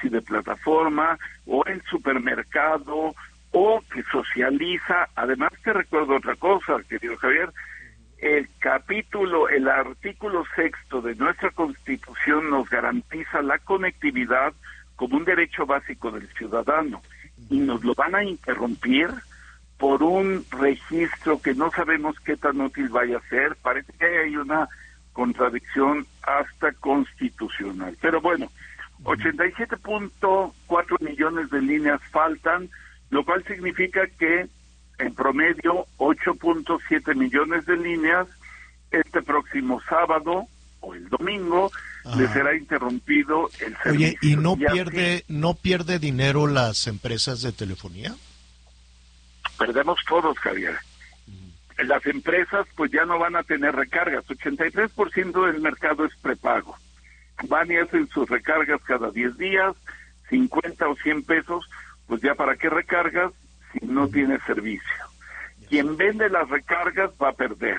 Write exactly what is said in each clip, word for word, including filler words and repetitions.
taxi de plataforma o el supermercado o que socializa. Además te recuerdo otra cosa, querido Javier, el capítulo, el artículo sexto de nuestra Constitución nos garantiza la conectividad como un derecho básico del ciudadano y nos lo van a interrumpir por un registro que no sabemos qué tan útil vaya a ser. Parece que hay una contradicción hasta constitucional. Pero bueno, ochenta y siete punto cuatro millones de líneas faltan, lo cual significa que en promedio ocho punto siete millones de líneas este próximo sábado o el domingo ah. le será interrumpido el servicio. Oye, ¿y no y pierde así, no pierde dinero las empresas de telefonía? Perdemos todos, Javier. Uh-huh. Las empresas pues ya no van a tener recargas. ochenta y tres por ciento del mercado es prepago. Van y hacen sus recargas cada diez días, cincuenta o cien pesos, pues ya para qué recargas si no tiene servicio. Quien vende las recargas va a perder.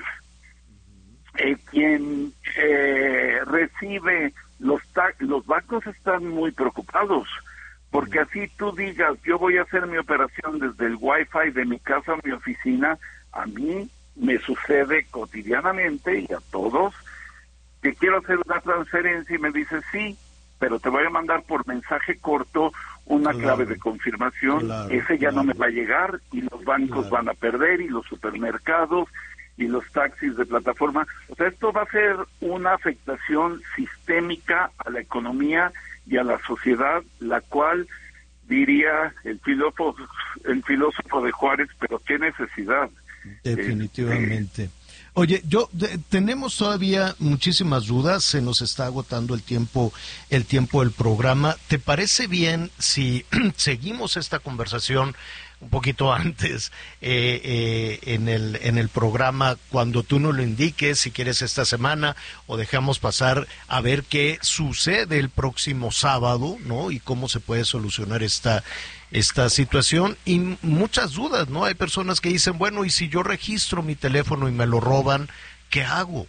Eh, quien eh, recibe los ta- los bancos están muy preocupados, porque así tú digas, yo voy a hacer mi operación desde el Wi-Fi de mi casa a mi oficina, a mí me sucede cotidianamente y a todos, que quiero hacer una transferencia y me dice sí, pero te voy a mandar por mensaje corto una claro, clave de confirmación, claro, ese ya claro. no me va a llegar y los bancos claro. van a perder y los supermercados y los taxis de plataforma. O sea, esto va a ser una afectación sistémica a la economía y a la sociedad, la cual diría el filósofo, el filósofo de Juárez, pero qué necesidad. Definitivamente. Este, Oye, yo de, tenemos todavía muchísimas dudas, se nos está agotando el tiempo, el tiempo del programa. ¿Te parece bien si seguimos esta conversación un poquito antes eh, eh, en el en el programa cuando tú nos lo indiques, si quieres esta semana, o dejamos pasar a ver qué sucede el próximo sábado, ¿no? Y cómo se puede solucionar esta esta situación y muchas dudas, ¿no? Hay personas que dicen, bueno, y si yo registro mi teléfono y me lo roban, ¿qué hago?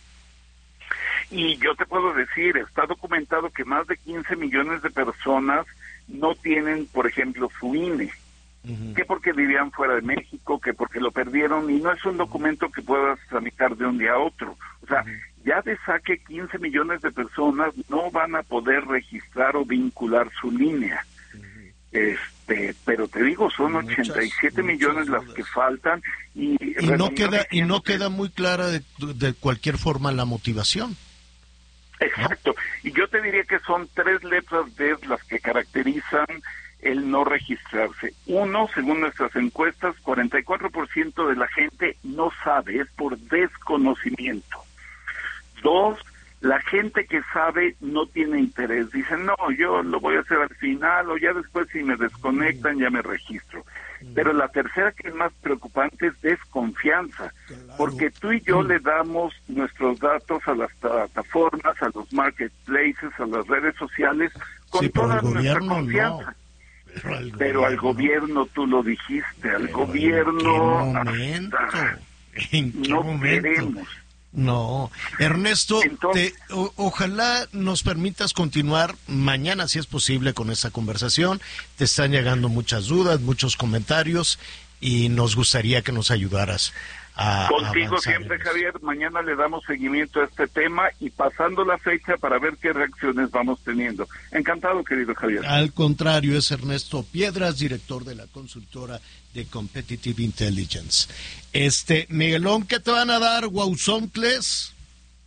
Y yo te puedo decir, está documentado que más de quince millones de personas no tienen, por ejemplo, su I N E. Uh-huh. Que porque vivían fuera de México, que porque lo perdieron, y no es un documento que puedas tramitar de un día a otro. O sea, uh-huh. ya de saque quince millones de personas no van a poder registrar o vincular su línea. Uh-huh. Este, pero te digo, son muchas, ochenta y siete millones las que faltan y, y no queda y no queda muy clara de, de cualquier forma la motivación. Exacto. ¿No? Y yo te diría que son tres letras de las que caracterizan el no registrarse. Uno, según nuestras encuestas, cuarenta y cuatro por ciento de la gente no sabe, es por desconocimiento. Dos, la gente que sabe no tiene interés. Dicen, no, yo lo voy a hacer al final, o ya después si me desconectan ya me registro. Pero la tercera, que es más preocupante, es desconfianza, porque tú y yo le damos nuestros datos a las plataformas, a los marketplaces, a las redes sociales, con sí, toda nuestra confianza. No. Pero al, pero al gobierno, tú lo dijiste, al pero gobierno... ¿En qué momento? Hasta, ¿En qué no momento? queremos. No, Ernesto, Entonces, te, o, ojalá nos permitas continuar mañana, si es posible, con esta conversación. Te están llegando muchas dudas, muchos comentarios, y nos gustaría que nos ayudaras a Contigo a siempre, Javier. Mañana le damos seguimiento a este tema y pasando la fecha para ver qué reacciones vamos teniendo. Encantado, querido Javier. Al contrario, es Ernesto Piedras, director de la consultora de Competitive Intelligence. Este, Miguelón, ¿qué te van a dar, guauzoncles?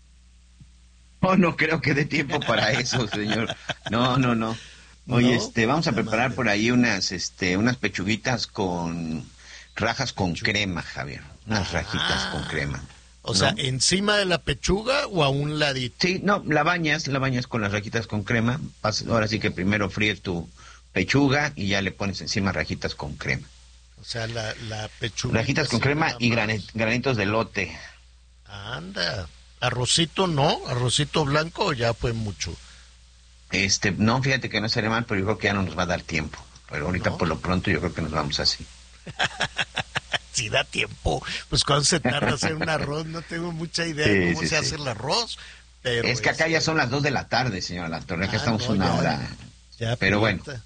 Oh, no creo que dé tiempo para eso, señor. No, no, no. Oye, ¿no? este, vamos a preparar por ahí unas, este, unas pechuguitas con rajas con crema, Javier. Unas ah, rajitas con crema. O ¿no? sea, ¿encima de la pechuga o a un ladito? Sí, no, la bañas, la bañas con las rajitas con crema. Ahora sí que primero fríes tu pechuga y ya le pones encima rajitas con crema. O sea, la, la pechuga. Rajitas con crema y gran, granitos de elote. Anda. ¿Arrocito no? ¿Arrocito blanco o ya fue mucho? Este, no, fíjate que no sería mal, pero yo creo que ya no nos va a dar tiempo. Pero ahorita ¿no? por lo pronto yo creo que nos vamos así. Si da tiempo, pues cuando se tarda hacer un arroz, no tengo mucha idea de sí, cómo sí, se sí. hace el arroz. Pero es que acá es... ya son las dos de la tarde, señora La Torre, acá ah, estamos no, una ya, hora. Ya, pero bueno,